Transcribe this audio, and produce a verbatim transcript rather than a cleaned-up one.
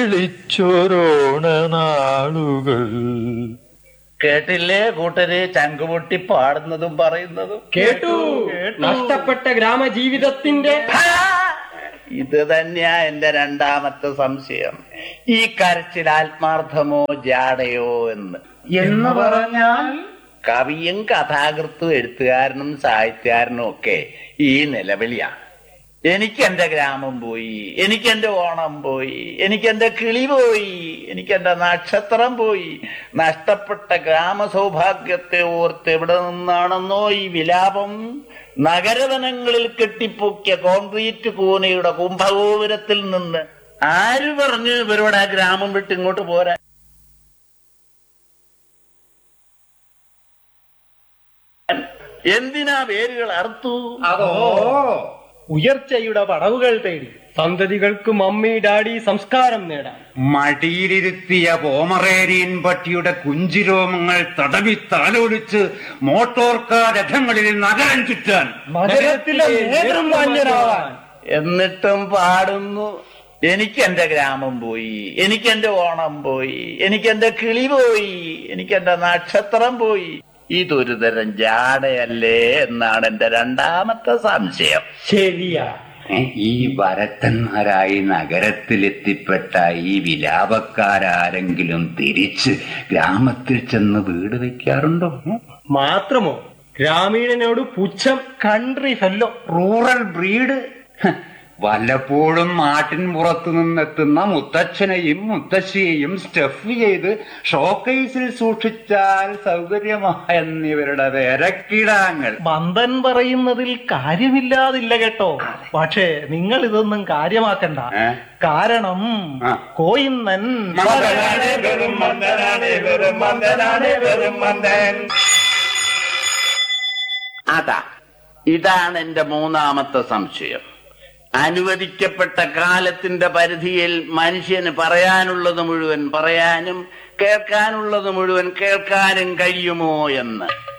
വിളിച്ചോരോണ നാളുകൾ. കേട്ടില്ലേ കൂട്ടര് ചങ്കുപൊട്ടി പാടുന്നതും പറയുന്നതും? കേട്ടു. നഷ്ടപ്പെട്ട ഗ്രാമജീവിതത്തിന്റെ ഇത് തന്നെയാ എന്റെ രണ്ടാമത്തെ സംശയം. ഈ കരച്ചിൽ ആത്മാർത്ഥമോ ജാടയോ എന്ന്. എന്ന് പറഞ്ഞാൽ കവിയും കഥാകൃത്തും എഴുത്തുകാരനും സാഹിത്യകാരനും ഒക്കെ ഈ നിലവിളിയാണ്. എനിക്കെന്റെ ഗ്രാമം പോയി, എനിക്കെന്റെ ഓണം പോയി, എനിക്കെന്റെ കിളി പോയി, എനിക്കെന്റെ നക്ഷത്രം പോയി. നഷ്ടപ്പെട്ട ഗ്രാമ സൗഭാഗ്യത്തെ ഓർത്ത് എവിടെ നിന്നാണെന്നോ ഈ വിലാപം? നഗരവനങ്ങളിൽ കെട്ടിപ്പൊക്കിയ കോൺക്രീറ്റ് കൂനയുടെ കുംഭഗോപുരത്തിൽ നിന്ന്. ആര് പറഞ്ഞു ഇവരോട് ആ ഗ്രാമം വിട്ട് ഇങ്ങോട്ട് പോരാ? എന്തിനാ വേരുകൾ അറുത്തു? അതോ ഉയർച്ചയുടെ പടവുകൾ തേടി സന്തതികൾക്ക് മമ്മി ഡാഡി സംസ്കാരം നേടാൻ. മടിയിലിരുത്തിയ പോമറേരിയൻ പട്ടിയുടെ കുഞ്ചിരോമങ്ങൾ തടവി താലോലിച്ച് മോട്ടോർ കാർ രഥങ്ങളിൽ നഗരം ചുറ്റാൻ. നഗരത്തിലെ നേതൃമാന്യനാവാൻ. എന്നിട്ടും പാടുന്നു, എനിക്കെന്റെ ഗ്രാമം പോയി, എനിക്കെന്റെ ഓണം പോയി, എനിക്കെന്റെ കിളി പോയി, എനിക്കെന്റെ നക്ഷത്രം പോയി. ഇതൊരു തരം ജാടയല്ലേ എന്നാണ് എന്റെ രണ്ടാമത്തെ സംശയം. ശരിയാ. ഈ വരത്തന്മാരായി നഗരത്തിലെത്തിപ്പെട്ട ഈ വിലാപക്കാരാരെങ്കിലും തിരിച്ച് ഗ്രാമത്തിൽ ചെന്ന് വീട് വെക്കാറുണ്ടോ? മാത്രമോ ഗ്രാമീണനോട് പുച്ഛം. Country fellow, rural breed. വല്ലപ്പോഴും നാട്ടിൻ പുറത്തു നിന്നെത്തുന്ന മുത്തച്ഛനെയും മുത്തശ്ശിയെയും സ്റ്റഫ് ചെയ്ത് ഷോക്കേസിൽ സൂക്ഷിച്ചാൽ സൗകര്യമായെന്നിവരുടെ വിരക്കിടാങ്ങൾ. മന്ദൻ പറയുന്നതിൽ കാര്യമില്ലാതില്ല കേട്ടോ. പക്ഷേ നിങ്ങൾ ഇതൊന്നും കാര്യമാക്കണ്ട. കാരണം കോയിന്നൻ അതാ, ഇതാണ് എന്റെ മൂന്നാമത്തെ സംശയം. അനുവദിക്കപ്പെട്ട കാലത്തിന്റെ പരിധിയിൽ മനുഷ്യന് പറയാനുള്ളത് മുഴുവൻ പറയാനും കേൾക്കാനുള്ളത് മുഴുവൻ കേൾക്കാനും കഴിയുമോ എന്ന്.